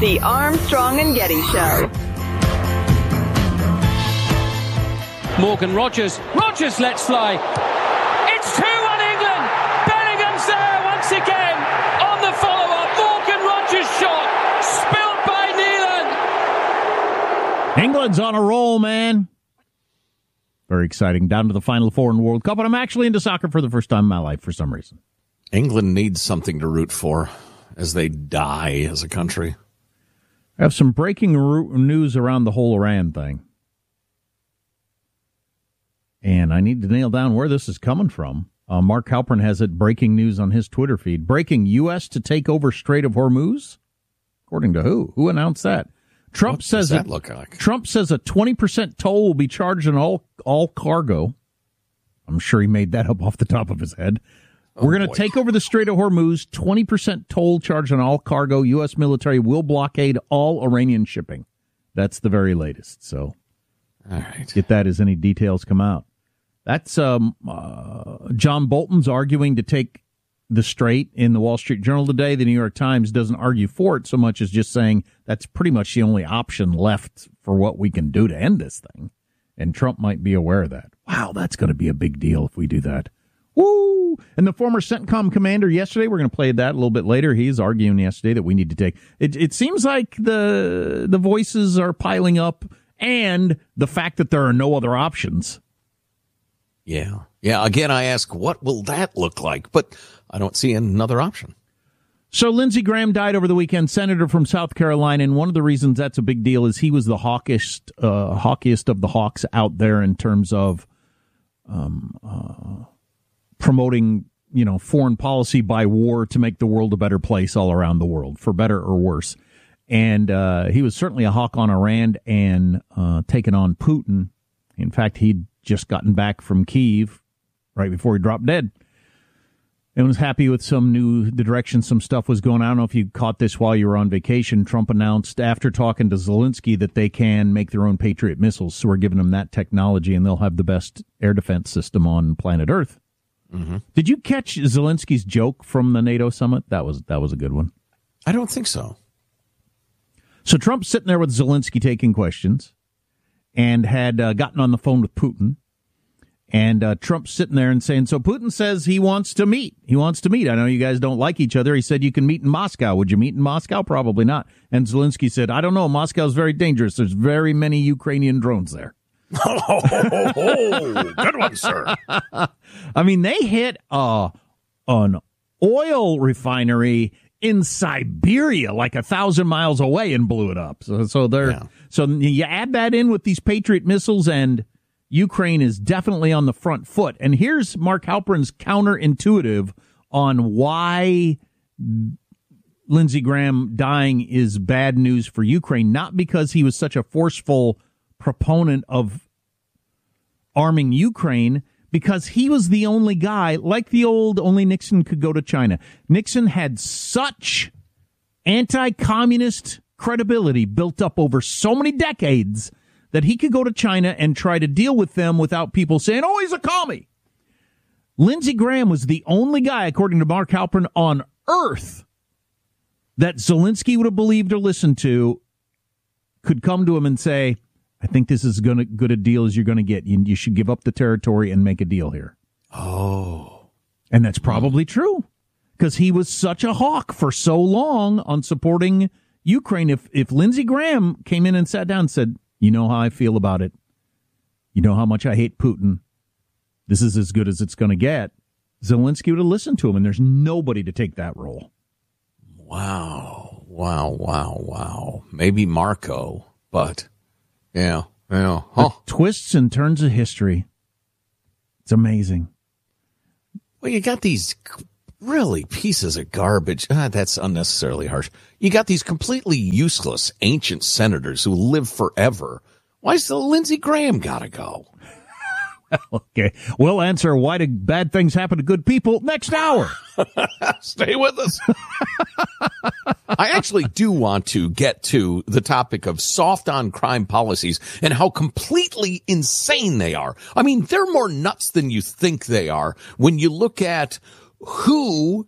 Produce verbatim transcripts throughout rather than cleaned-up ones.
The Armstrong and Getty Show. Morgan Rogers. Rogers lets fly. It's two one England. Bellingham's there once again on the follow-up. Morgan Rogers shot. Spilt by Neelan. England's on a roll, man. Very exciting. Down to the Final Four in the World Cup, and I'm actually into soccer for the first time in my life for some reason. England needs something to root for as they die as a country. I have some breaking news around the whole Iran thing. And I need to nail down where this is coming from. Uh, Mark Halpern has it breaking news on his Twitter feed. Breaking, U S to take over Strait of Hormuz? According to who? Who announced that? Trump what says does that it, look like? Trump says a twenty percent toll will be charged on all, all cargo. I'm sure he made that up off the top of his head. Oh, We're going to take over the Strait of Hormuz, twenty percent toll charged on all cargo. U S military will blockade all Iranian shipping. That's the very latest. So all right. Get that as any details come out. That's um, uh, John Bolton's arguing to take the Strait in the Wall Street Journal today. The New York Times doesn't argue for it so much as just saying that's pretty much the only option left for what we can do to end this thing. And Trump might be aware of that. Wow, that's going to be a big deal if we do that. Woo! And the former CENTCOM commander yesterday, we're going to play that a little bit later. He's arguing yesterday that we need to take it. It seems like the the voices are piling up, and the fact that there are no other options. Yeah. Yeah. Again, I ask, what will that look like? But I don't see another option. So Lindsey Graham died over the weekend, senator from South Carolina, and one of the reasons that's a big deal is he was the hawkiest, uh, hawkiest of the hawks out there in terms of um, uh, promoting, you know, foreign policy by war to make the world a better place all around the world, for better or worse. And uh, he was certainly a hawk on Iran and uh, taking on Putin. In fact, he'd just gotten back from Kyiv right before he dropped dead. And was happy with some new, the direction some stuff was going. I don't know if you caught this while you were on vacation. Trump announced after talking to Zelensky that they can make their own Patriot missiles. So we're giving them that technology and they'll have the best air defense system on planet Earth. Mm-hmm. Did you catch Zelensky's joke from the NATO summit? That was, that was a good one. I don't think so. So Trump's sitting there with Zelensky taking questions and had uh, gotten on the phone with Putin. And uh, Trump's sitting there and saying, so Putin says he wants to meet. He wants to meet. I know you guys don't like each other. He said you can meet in Moscow. Would you meet in Moscow? Probably not. And Zelensky said, I don't know. Moscow's very dangerous. There's very many Ukrainian drones there. Oh, oh, oh, good one, sir. I mean, they hit uh, an oil refinery in Siberia, like a thousand miles away, and blew it up. So, so they're yeah. so you add that in with these Patriot missiles, and Ukraine is definitely on the front foot. And here's Mark Halpern's counterintuitive on why Lindsey Graham dying is bad news for Ukraine, not because he was such a forceful proponent of arming Ukraine, because he was the only guy, like the old only Nixon could go to China. Nixon had such anti-communist credibility built up over so many decades that he could go to China and try to deal with them without people saying, oh, he's a commie. Lindsey Graham was the only guy, according to Mark Halpern, on earth that Zelensky would have believed or listened to, could come to him and say, I think this is gonna good a deal as you're going to get. You, you should give up the territory and make a deal here. Oh. And that's probably true, because he was such a hawk for so long on supporting Ukraine. If, if Lindsey Graham came in and sat down and said, you know how I feel about it. You know how much I hate Putin. This is as good as it's going to get. Zelensky would have listened to him, and there's nobody to take that role. Wow. Wow, wow, wow. Maybe Marco, but yeah, yeah. Huh. The twists and turns of history. It's amazing. Well, you got these really pieces of garbage. Ah, that's unnecessarily harsh. You got these completely useless ancient senators who live forever. Why's the Lindsey Graham gotta go? Okay, we'll answer why do bad things happen to good people next hour. Stay with us. I actually do want to get to the topic of soft on crime policies and how completely insane they are. I mean, they're more nuts than you think they are when you look at who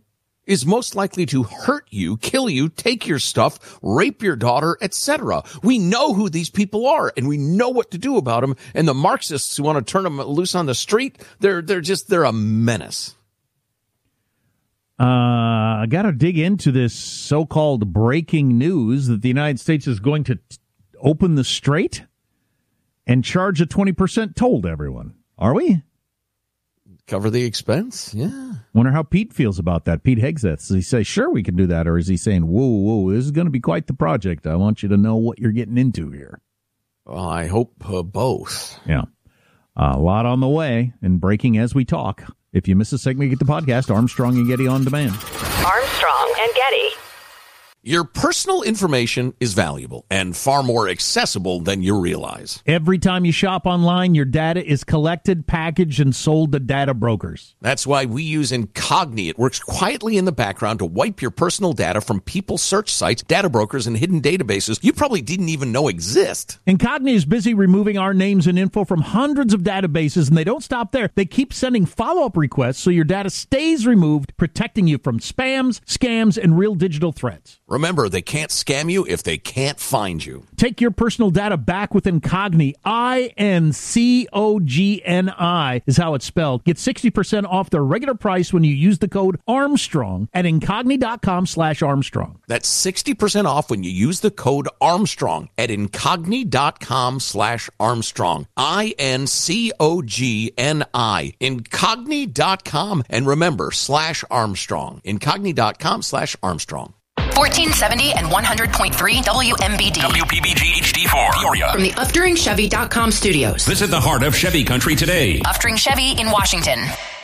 is most likely to hurt you, kill you, take your stuff, rape your daughter, et cetera. We know who these people are, and we know what to do about them. And the Marxists who want to turn them loose on the street, they're they're just they're a menace. Uh, I got to dig into this so-called breaking news that the United States is going to t- open the strait and charge a twenty percent toll to everyone. Are we? Cover the expense? Yeah. Wonder how Pete feels about that. Pete Hegseth. Does he say, sure, we can do that? Or is he saying, whoa, whoa, this is going to be quite the project. I want you to know what you're getting into here. Well, I hope uh, both. Yeah. Uh, a lot on the way and breaking as we talk. If you miss a segment, get the podcast, Armstrong and Getty On Demand. Armstrong and Getty. Your personal information is valuable and far more accessible than you realize. Every time you shop online, your data is collected, packaged, and sold to data brokers. That's why we use Incogni. It works quietly in the background to wipe your personal data from people search sites, data brokers, and hidden databases you probably didn't even know exist. Incogni is busy removing our names and info from hundreds of databases, and they don't stop there. They keep sending follow-up requests so your data stays removed, protecting you from spams, scams, and real digital threats. Remember, they can't scam you if they can't find you. Take your personal data back with Incogni. I N C O G N I is how it's spelled. Get sixty percent off their regular price when you use the code Armstrong at incogni.com slash Armstrong. That's sixty percent off when you use the code Armstrong at incogni.com slash Armstrong. I N C O G N I. Incogni dot com. And remember, slash Armstrong. Incogni.com slash Armstrong. fourteen seventy and one hundred point three W M B D. W P B G H D four. Peoria. From the Uftring Chevy dot com studios. Visit the heart of Chevy country today. Uftring Chevy in Washington.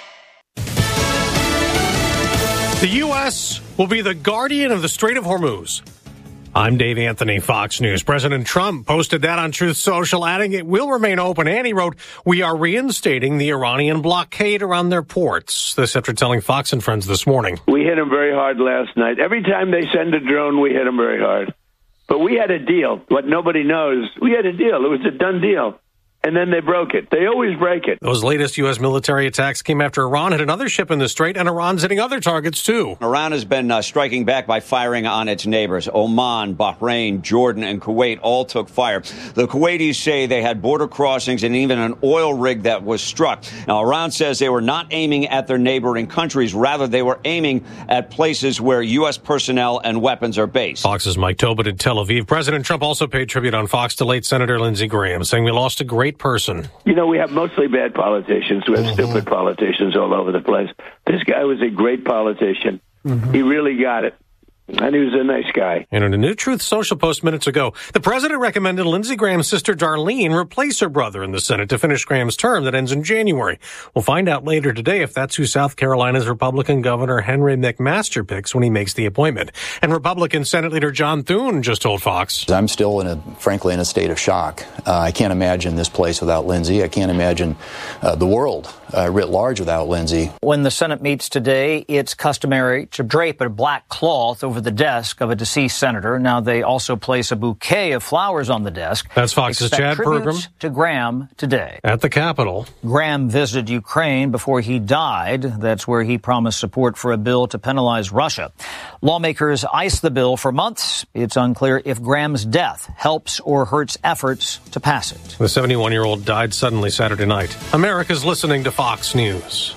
The U S will be the guardian of the Strait of Hormuz. I'm Dave Anthony, Fox News. President Trump posted that on Truth Social, adding it will remain open. And he wrote, we are reinstating the Iranian blockade around their ports. This after telling Fox and Friends this morning. We hit them very hard last night. Every time they send a drone, we hit them very hard. But we had a deal. What nobody knows, we had a deal. It was a done deal. And then they broke it. They always break it. Those latest U S military attacks came after Iran hit another ship in the Strait, and Iran's hitting other targets, too. Iran has been uh, striking back by firing on its neighbors. Oman, Bahrain, Jordan, and Kuwait all took fire. The Kuwaitis say they had border crossings and even an oil rig that was struck. Now, Iran says they were not aiming at their neighboring countries. Rather, they were aiming at places where U S personnel and weapons are based. Fox's Mike Tobin in Tel Aviv. President Trump also paid tribute on Fox to late Senator Lindsey Graham, saying we lost a great person. You know, we have mostly bad politicians. We have mm-hmm. stupid politicians all over the place. This guy was a great politician. Mm-hmm. He really got it. And he was a nice guy. And in a new Truth Social post minutes ago, the president recommended Lindsey Graham's sister Darlene replace her brother in the Senate to finish Graham's term that ends in January. We'll find out later today if that's who South Carolina's Republican Governor Henry McMaster picks when he makes the appointment. And Republican Senate Leader John Thune just told Fox. I'm still, in a, frankly, in a state of shock. Uh, I can't imagine this place without Lindsey. I can't imagine uh, the world uh, writ large without Lindsey. When the Senate meets today, it's customary to drape a black cloth over the desk of a deceased senator. Now they also place a bouquet of flowers on the desk. That's Fox's Chad Pergram. To Graham today. At the Capitol. Graham visited Ukraine before he died. That's where he promised support for a bill to penalize Russia. Lawmakers iced the bill for months. It's unclear if Graham's death helps or hurts efforts to pass it. The seventy-one-year-old died suddenly Saturday night. America's listening to Fox News.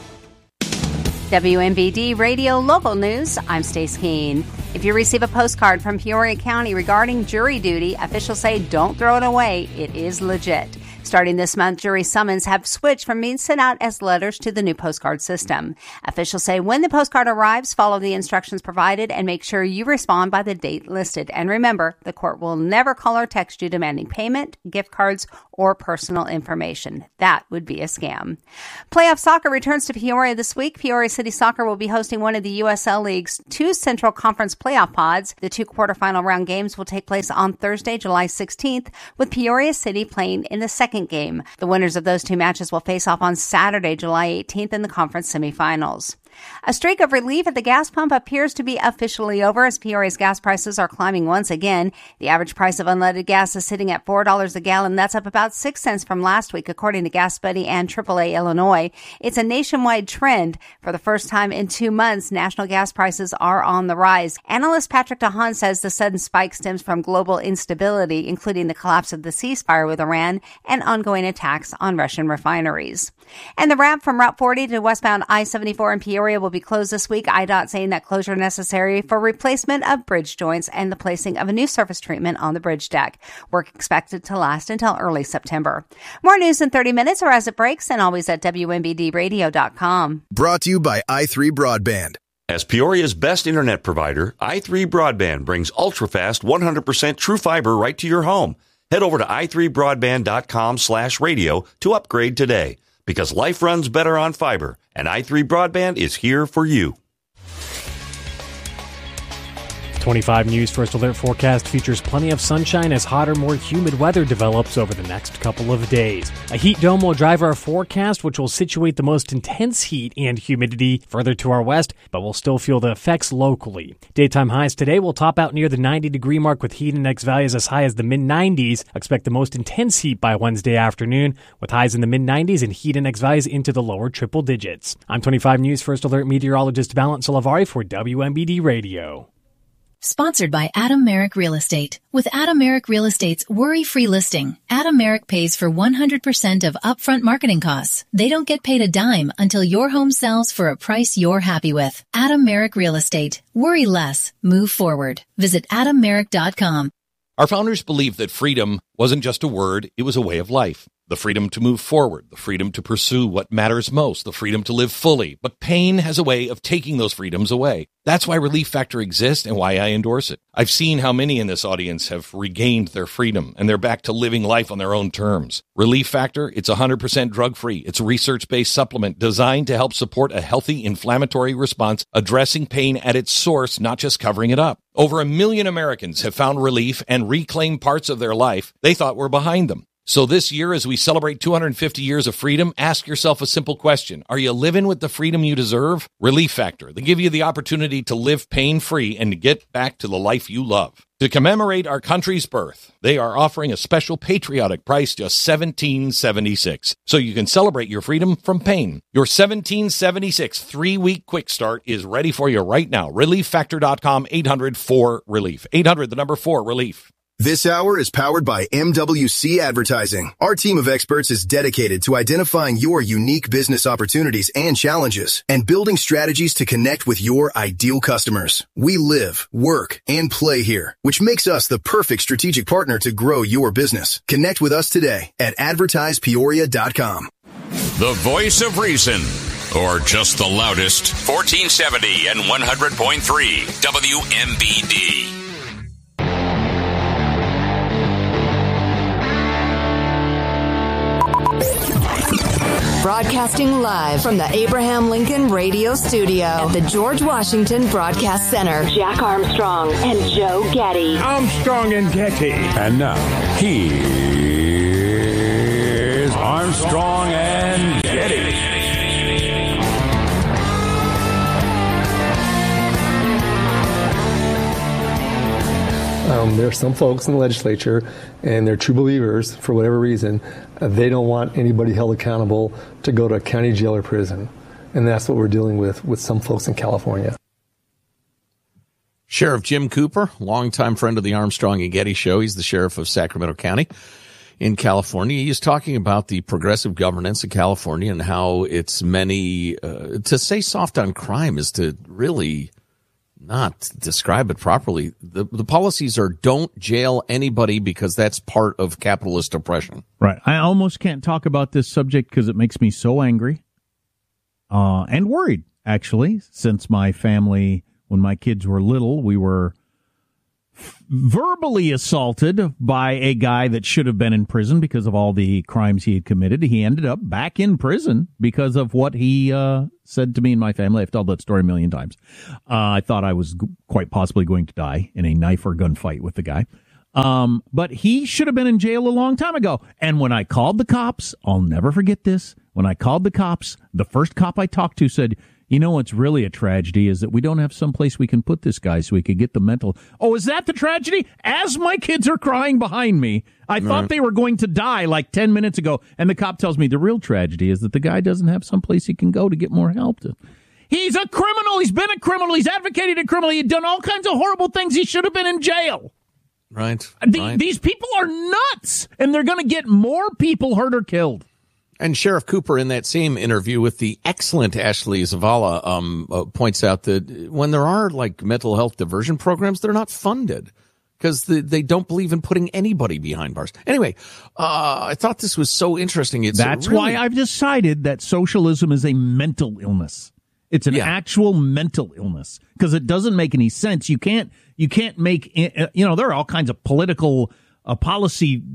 W M B D Radio Local News, I'm Stace Keene. If you receive a postcard from Peoria County regarding jury duty, officials say don't throw it away. It is legit. Starting this month, jury summons have switched from being sent out as letters to the new postcard system. Officials say when the postcard arrives, follow the instructions provided and make sure you respond by the date listed. And remember, the court will never call or text you demanding payment, gift cards, or personal information. That would be a scam. Playoff soccer returns to Peoria this week. Peoria City Soccer will be hosting one of the U S L League's two Central Conference playoff pods. The two quarterfinal round games will take place on Thursday, July sixteenth, with Peoria City playing in the second game. The winners of those two matches will face off on Saturday, July eighteenth in the conference semifinals. A streak of relief at the gas pump appears to be officially over as Peoria's gas prices are climbing once again. The average price of unleaded gas is sitting at four dollars a gallon. That's up about six cents from last week, according to Gas Buddy and triple A Illinois. It's a nationwide trend. For the first time in two months, national gas prices are on the rise. Analyst Patrick DeHaan says the sudden spike stems from global instability, including the collapse of the ceasefire with Iran and ongoing attacks on Russian refineries. And the ramp from Route forty to westbound I seventy-four in Peoria will be closed this week. I D O T saying that closure necessary for replacement of bridge joints and the placing of a new surface treatment on the bridge deck. Work expected to last until early September. More news in thirty minutes or as it breaks, and always at W M B D radio dot com. Brought to you by i three Broadband. As Peoria's best internet provider, i three Broadband brings ultra-fast one hundred percent true fiber right to your home. Head over to i three broadband dot com slash radio to upgrade today. Because life runs better on fiber, and i three Broadband is here for you. twenty-five News First Alert forecast features plenty of sunshine as hotter, more humid weather develops over the next couple of days. A heat dome will drive our forecast, which will situate the most intense heat and humidity further to our west, but we'll still feel the effects locally. Daytime highs today will top out near the ninety degree mark with heat index values as high as the mid nineties. Expect the most intense heat by Wednesday afternoon, with highs in the mid nineties and heat index values into the lower triple digits. I'm twenty-five News First Alert meteorologist Valent Salavari for W M B D Radio. Sponsored by Adam Merrick Real Estate. With Adam Merrick Real Estate's worry-free listing, Adam Merrick pays for one hundred percent of upfront marketing costs. They don't get paid a dime until your home sells for a price you're happy with. Adam Merrick Real Estate. Worry less. Move forward. Visit adam merrick dot com. Our founders believed that freedom wasn't just a word, it was a way of life. The freedom to move forward, the freedom to pursue what matters most, the freedom to live fully. But pain has a way of taking those freedoms away. That's why Relief Factor exists and why I endorse it. I've seen how many in this audience have regained their freedom and they're back to living life on their own terms. Relief Factor, it's one hundred percent drug-free. It's a research-based supplement designed to help support a healthy inflammatory response, addressing pain at its source, not just covering it up. Over a million Americans have found relief and reclaimed parts of their life they thought were behind them. So this year, as we celebrate two hundred fifty years of freedom, ask yourself a simple question. Are you living with the freedom you deserve? Relief Factor. They give you the opportunity to live pain-free and to get back to the life you love. To commemorate our country's birth, they are offering a special patriotic price, just seventeen dollars and seventy-six cents. So you can celebrate your freedom from pain. Your seventeen dollars and seventy-six cents three-week quick start is ready for you right now. relief factor dot com, eight hundred four relief. eight hundred, the number four, relief. This hour is powered by M W C Advertising. Our team of experts is dedicated to identifying your unique business opportunities and challenges and building strategies to connect with your ideal customers. We live, work, and play here, which makes us the perfect strategic partner to grow your business. Connect with us today at advertise peoria dot com. The voice of reason, or just the loudest, fourteen seventy and one hundred point three W M B D. Broadcasting live from the Abraham Lincoln Radio Studio at the George Washington Broadcast Center. Jack Armstrong and Joe Getty. Armstrong and Getty. And now, here's Armstrong and Getty. Um, there are some folks in the legislature, and they're true believers, for whatever reason, uh, they don't want anybody held accountable to go to a county jail or prison. And that's what we're dealing with with some folks in California. Sheriff Jim Cooper, longtime friend of the Armstrong and Getty Show. He's the sheriff of Sacramento County in California. He's talking about the progressive governance of California and how it's many, uh, to say soft on crime is to really not describe it properly. The, the policies are don't jail anybody because that's part of capitalist oppression. Right. I almost can't talk about this subject because it makes me so angry uh, and worried, actually, since my family, when my kids were little, we were verbally assaulted by a guy that should have been in prison because of all the crimes he had committed. He ended up back in prison because of what he uh, said to me and my family. I've told that story a million times. Uh, I thought I was g- quite possibly going to die in a knife or gunfight with the guy. Um, but he should have been in jail a long time ago. And when I called the cops, I'll never forget this. When I called the cops, the first cop I talked to said, You know what's really a tragedy is that we don't have some place we can put this guy so we could get the mental. Oh, is that the tragedy? As my kids are crying behind me, I Right. thought they were going to die like ten minutes ago, and the cop tells me the real tragedy is that the guy doesn't have some place he can go to get more help. To. He's a criminal. He's been a criminal. He's advocated a criminal. He's done all kinds of horrible things. He should have been in jail. Right. The, right. These people are nuts, and they're going to get more people hurt or killed. And Sheriff Cooper, in that same interview with the excellent Ashley Zavala, um, uh, points out that when there are like mental health diversion programs, they're not funded because they, they don't believe in putting anybody behind bars. Anyway, uh, I thought this was so interesting. It's That's really- why I've decided that socialism is a mental illness. It's an Yeah. actual mental illness because it doesn't make any sense. You can't, you can't make, you know, there are all kinds of political uh, policy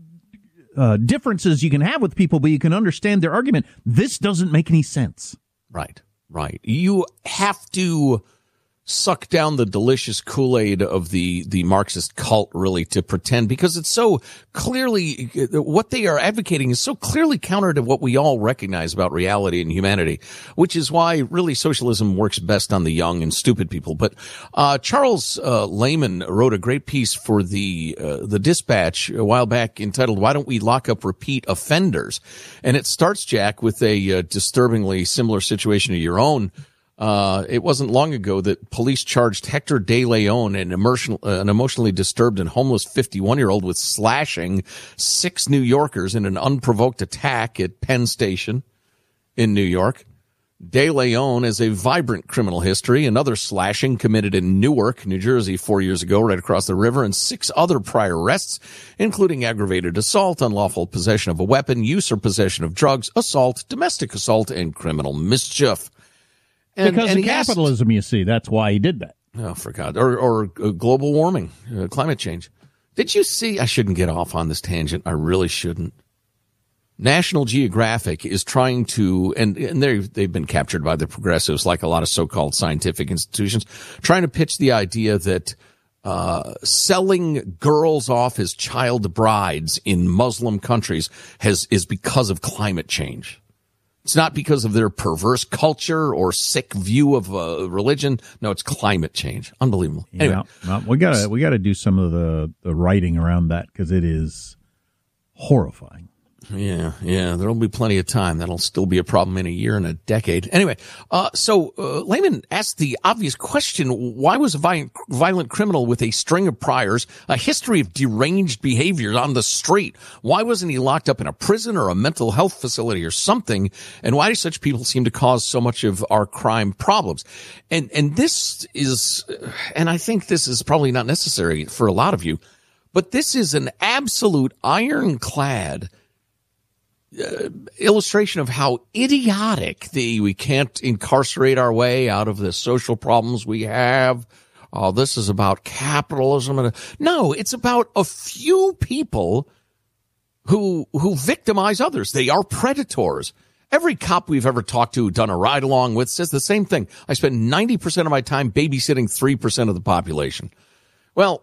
uh, differences you can have with people, but you can understand their argument. This doesn't make any sense. Right, right. You have to suck down the delicious Kool-Aid of the, the Marxist cult, really, to pretend, because it's so clearly, what they are advocating is so clearly counter to what we all recognize about reality and humanity, which is why really socialism works best on the young and stupid people. But uh Charles uh, Lehman wrote a great piece for the uh, the Dispatch a while back entitled, "Why Don't We Lock Up Repeat Offenders?" And it starts, Jack, with a uh, disturbingly similar situation to your own. Uh, it wasn't long ago that police charged Hector De Leon, an, emotional, uh, an emotionally disturbed and homeless fifty-one-year-old, with slashing six New Yorkers in an unprovoked attack at Penn Station in New York. De Leon has a vibrant criminal history, another slashing committed in Newark, New Jersey, four years ago, right across the river, and six other prior arrests, including aggravated assault, unlawful possession of a weapon, use or possession of drugs, assault, domestic assault, and criminal mischief. And, because and of he asked- capitalism, you see. That's why he did that. Oh, for God. Or, or uh, global warming, uh, climate change. Did you see? I shouldn't get off on this tangent. I really shouldn't. National Geographic is trying to, and, and they've, they've been captured by the progressives, like a lot of so-called scientific institutions, trying to pitch the idea that uh selling girls off as child brides in Muslim countries has is because of climate change. It's not because of their perverse culture or sick view of uh, religion. No, it's climate change. Unbelievable. Anyway, Yeah, well, we gotta we gotta do some of the, the writing around that because it is horrifying. Yeah, yeah, there'll be plenty of time. That'll still be a problem in a year and a decade. Anyway, uh, so uh, Lehman asked the obvious question, why was a violent, violent criminal with a string of priors, a history of deranged behavior on the street, why wasn't he locked up in a prison or a mental health facility or something? And why do such people seem to cause so much of our crime problems? And, and this is, and I think this is probably not necessary for a lot of you, but this is an absolute ironclad Uh, illustration of how idiotic the we can't incarcerate our way out of the social problems we have. Oh, this is about capitalism. And no, it's about a few people who who victimize others. They are predators. Every cop we've ever talked to, done a ride along with, says the same thing. I spend ninety percent of my time babysitting three percent of the population. Well,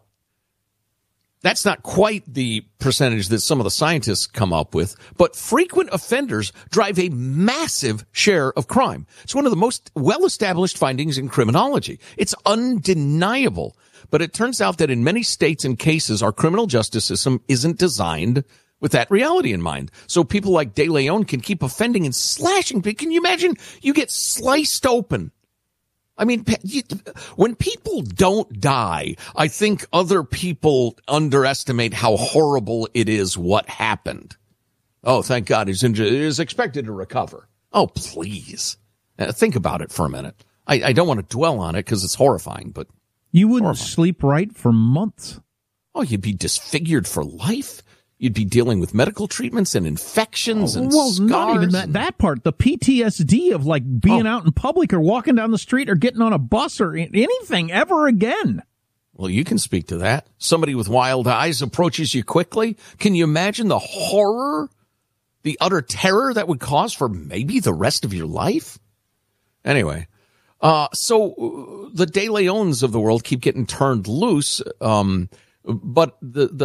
that's not quite the percentage that some of the scientists come up with, but frequent offenders drive a massive share of crime. It's one of the most well-established findings in criminology. It's undeniable. But it turns out that in many states and cases, our criminal justice system isn't designed with that reality in mind. So people like De Leon can keep offending and slashing. Can you imagine you get sliced open? I mean, when people don't die, I think other people underestimate how horrible it is what happened. Oh, thank God he's injured. He is expected to recover. Oh, please. Uh, think about it for a minute. I, I don't want to dwell on it because it's horrifying, but you wouldn't horrifying. sleep right for months. Oh, you'd be disfigured for life. You'd be dealing with medical treatments and infections and well, scars. not even that, that part. The P T S D of like being oh. out in public or walking down the street or getting on a bus or anything ever again. Well, you can speak to that. Somebody with wild eyes approaches you quickly. Can you imagine the horror, the utter terror that would cause for maybe the rest of your life? Anyway, uh, so uh, the De Leons of the world keep getting turned loose. Um, but the, the